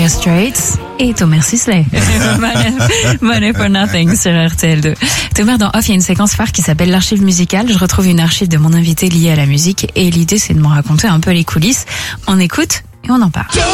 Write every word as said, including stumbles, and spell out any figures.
Dire Straits et Thomas Sisley. Money for Nothing sur R T L deux. Thomas, dans Off, il y a une séquence phare qui s'appelle l'archive musicale. Je retrouve une archive de mon invité liée à la musique et l'idée, c'est de me raconter un peu les coulisses. On écoute et on en parle.